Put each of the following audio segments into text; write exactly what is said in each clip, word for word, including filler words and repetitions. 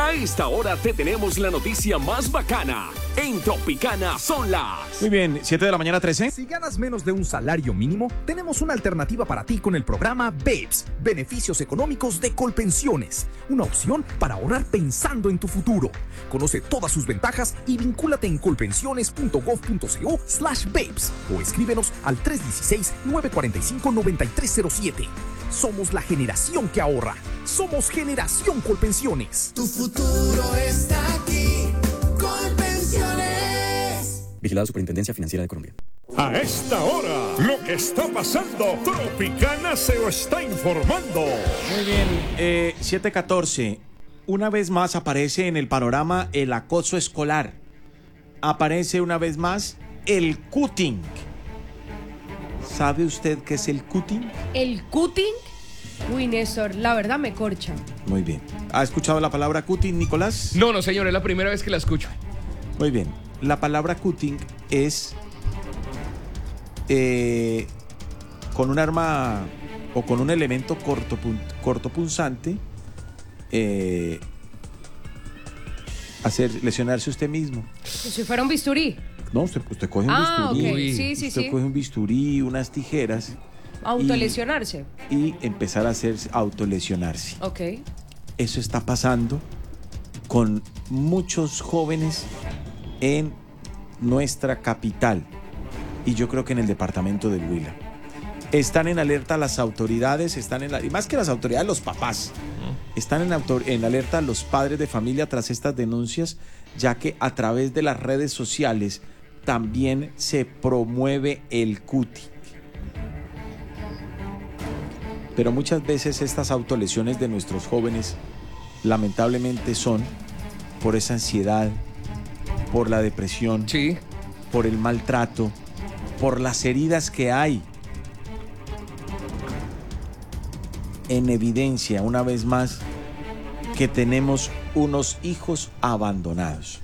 A esta hora te tenemos la noticia más bacana. En Tropicana son las... Muy bien, siete de la mañana, trece. Si ganas menos de un salario mínimo, tenemos una alternativa para ti con el programa Babes, Beneficios Económicos de Colpensiones. Una opción para ahorrar pensando en tu futuro. Conoce todas sus ventajas y vincúlate en colpensiones.gov.co slash babes o escríbenos al tres uno seis, nueve cuatro cinco, nueve tres cero siete. Somos la generación que ahorra. Somos Generación Colpensiones. Tu futuro está aquí. Colpensiones. Vigilado Superintendencia Financiera de Colombia. A esta hora, lo que está pasando, Tropicana se lo está informando. Muy bien, eh, siete catorce. Una vez más aparece en el panorama el acoso escolar. Aparece una vez más el cutting. ¿Sabe usted qué es el cutting? ¿El cutting? Uy, Néstor, la verdad me corcha. Muy bien. ¿Ha escuchado la palabra cutting, Nicolás? No, no, señor, es la primera vez que la escucho. Muy bien. La palabra cutting es eh, con un arma o con un elemento cortopun- cortopunzante eh, hacer lesionarse usted mismo. Como si fuera un bisturí. No, usted, usted coge un Ah, bisturí. ok. Sí, sí, usted sí. coge un bisturí, unas tijeras. Autolesionarse. Y, y empezar a hacer autolesionarse. Ok. Eso está pasando con muchos jóvenes en nuestra capital y yo creo que en el departamento del Huila. Están en alerta las autoridades, están en la, y más que las autoridades, los papás. Están en, autor, en alerta los padres de familia tras estas denuncias, ya que a través de las redes sociales también se promueve el cutting. Pero muchas veces estas autolesiones de nuestros jóvenes lamentablemente son por esa ansiedad, por la depresión, sí, por el maltrato, por las heridas que hay. En evidencia, una vez más, que tenemos unos hijos abandonados.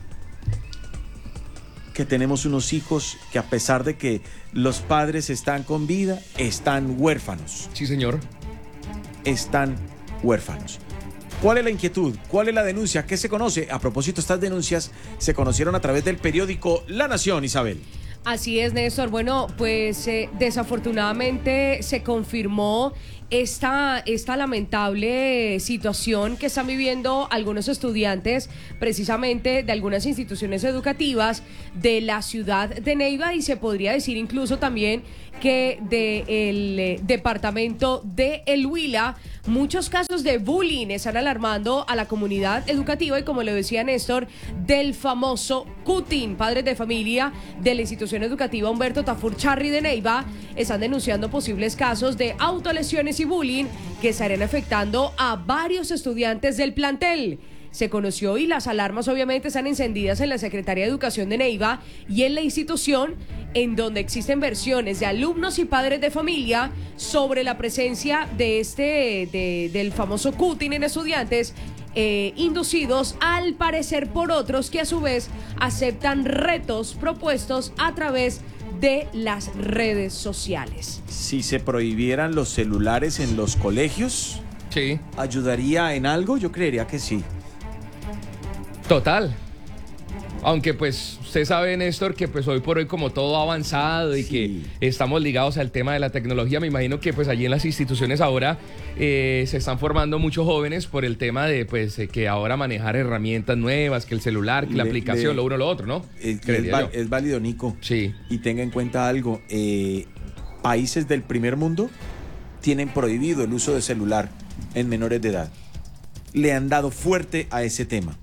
Que tenemos unos hijos que a pesar de que los padres están con vida, están huérfanos. Sí, señor. Están huérfanos. ¿Cuál es la inquietud? ¿Cuál es la denuncia? ¿Qué se conoce? A propósito, estas denuncias se conocieron a través del periódico La Nación, Isabel. Así es, Néstor. Bueno, pues eh, desafortunadamente se confirmó esta, esta lamentable situación que están viviendo algunos estudiantes precisamente de algunas instituciones educativas de la ciudad de Neiva y se podría decir incluso también que del eh, departamento de El Huila. Muchos casos de bullying están alarmando a la comunidad educativa y, como le decía Néstor, del famoso cutting. Padres de familia de la institución educativa Humberto Tafur Charri de Neiva están denunciando posibles casos de autolesiones y bullying que estarían afectando a varios estudiantes del plantel. Se conoció y las alarmas obviamente están encendidas en la Secretaría de Educación de Neiva y en la institución, en donde existen versiones de alumnos y padres de familia sobre la presencia de este de, del famoso cutting en estudiantes eh, inducidos al parecer por otros que a su vez aceptan retos propuestos a través de las redes sociales. Si se prohibieran los celulares en los colegios, sí, ¿ayudaría en algo? Yo creería que sí. Total. Aunque pues usted sabe, Néstor, que pues hoy por hoy como todo ha avanzado y sí, que estamos ligados al tema de la tecnología, me imagino que pues allí en las instituciones ahora eh, se están formando muchos jóvenes por el tema de pues eh, que ahora manejar herramientas nuevas, que el celular, que le, la aplicación, le, lo uno, lo otro, ¿no? Es, es, es válido, Nico. Sí. Y tenga en cuenta algo, eh, países del primer mundo tienen prohibido el uso de celular en menores de edad. Le han dado fuerte a ese tema.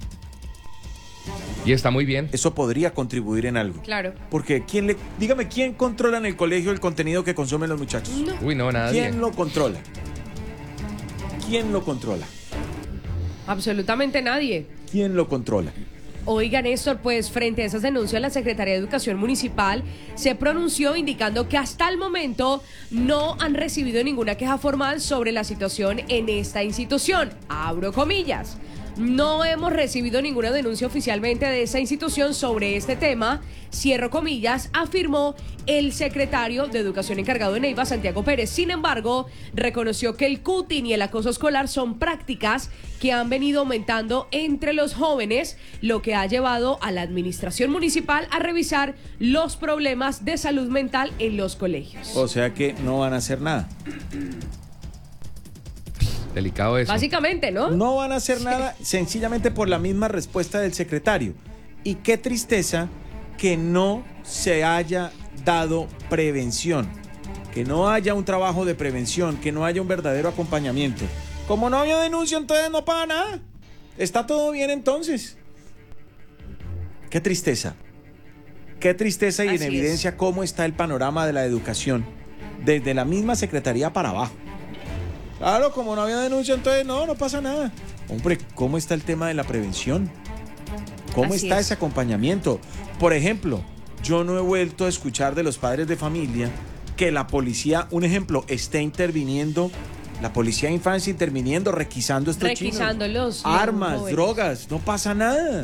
Y está muy bien. Eso podría contribuir en algo. Claro. Porque quién le, dígame, ¿quién controla en el colegio el contenido que consumen los muchachos? No. Uy, no, nadie. ¿Quién lo controla? ¿Quién lo controla? Absolutamente nadie. ¿Quién lo controla? Oiga, Néstor, pues frente a esas denuncias, la Secretaría de Educación Municipal se pronunció indicando que hasta el momento no han recibido ninguna queja formal sobre la situación en esta institución. Abro comillas. No hemos recibido ninguna denuncia oficialmente de esa institución sobre este tema, cierro comillas, afirmó el secretario de Educación encargado de Neiva, Santiago Pérez. Sin embargo, reconoció que el cutting y el acoso escolar son prácticas que han venido aumentando entre los jóvenes, lo que ha llevado a la administración municipal a revisar los problemas de salud mental en los colegios. O sea que no van a hacer nada. Delicado eso. Básicamente, ¿no? No van a hacer nada sencillamente por la misma respuesta del secretario. Y qué tristeza que no se haya dado prevención, que no haya un trabajo de prevención, que no haya un verdadero acompañamiento. Como no había denuncia, entonces no paga nada. Está todo bien entonces. Qué tristeza. Qué tristeza y Así en evidencia es. cómo está el panorama de la educación desde la misma secretaría para abajo. Claro, como no había denuncia, entonces no, no pasa nada. Hombre, ¿cómo está el tema de la prevención? ¿Cómo Así está es. ese acompañamiento? Por ejemplo, yo no he vuelto a escuchar de los padres de familia que la policía, un ejemplo, esté interviniendo, la policía de infancia interviniendo, requisando estos Requisando chinos. los- los Armas, jóvenes. drogas, no pasa nada.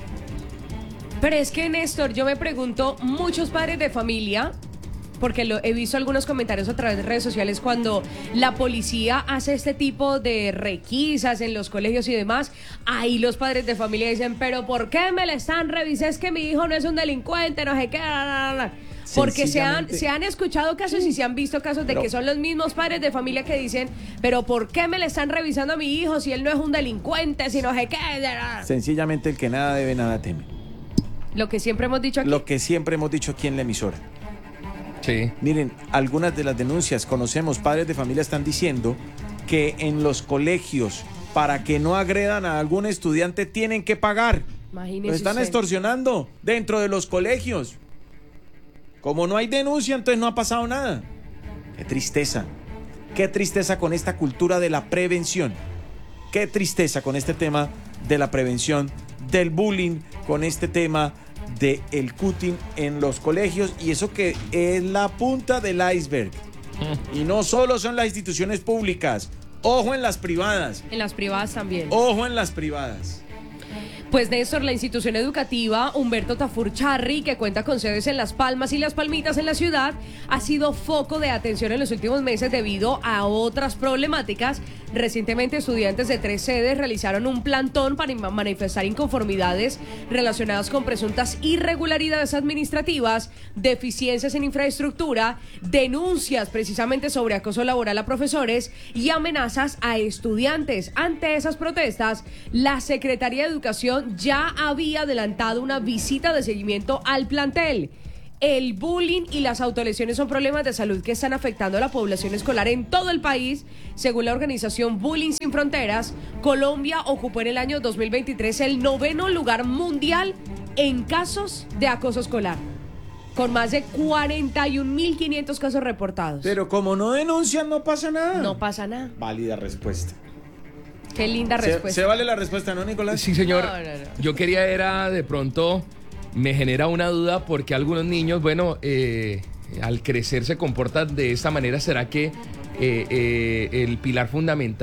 Pero es que, Néstor, yo me pregunto, muchos padres de familia, porque lo, he visto algunos comentarios a través de redes sociales cuando la policía hace este tipo de requisas en los colegios y demás, ahí los padres de familia dicen, pero ¿por qué me le están revisando? Es que mi hijo no es un delincuente, no sé qué, la, la, la". Porque se han, Sencillamente- se han escuchado casos y se han visto casos de Pero- que son los mismos padres de familia que dicen, pero ¿por qué me le están revisando a mi hijo si él no es un delincuente, si no sé qué? Sencillamente el que nada debe, nada teme. Lo que siempre hemos dicho aquí. Lo que siempre hemos dicho aquí en la emisora. Sí. Miren, algunas de las denuncias, conocemos, padres de familia están diciendo que en los colegios, para que no agredan a algún estudiante, tienen que pagar. Imagínese Los están usted. extorsionando dentro de los colegios. Como no hay denuncia, entonces no ha pasado nada. Qué tristeza. Qué tristeza con esta cultura de la prevención. Qué tristeza con este tema de la prevención del bullying, con este tema del cutting en los colegios, y eso que es la punta del iceberg. Y no solo son las instituciones públicas, ojo en las privadas, En las privadas también. ojo en las privadas. Pues Néstor, la institución educativa Humberto Tafur Charri, que cuenta con sedes en Las Palmas y Las Palmitas en la ciudad, ha sido foco de atención en los últimos meses debido a otras problemáticas. Recientemente, estudiantes de tres sedes realizaron un plantón para ima- manifestar inconformidades relacionadas con presuntas irregularidades administrativas, deficiencias en infraestructura, denuncias precisamente sobre acoso laboral a profesores y amenazas a estudiantes. Ante esas protestas, la Secretaría de Educación ya había adelantado una visita de seguimiento al plantel. El bullying y las autolesiones son problemas de salud que están afectando a la población escolar en todo el país. Según la organización Bullying Sin Fronteras, Colombia ocupó en el año dos mil veintitrés el noveno lugar mundial en casos de acoso escolar, con más de cuarenta y un mil quinientos casos reportados. Pero como no denuncian, no pasa nada. No pasa nada. Válida respuesta. Qué linda Se, respuesta. se vale la respuesta, ¿no, Nicolás? Sí, señor. No, no, no. Yo quería era, de pronto, me genera una duda porque algunos niños, bueno, eh, al crecer se comportan de esta manera. ¿Será que eh, eh, el pilar fundamental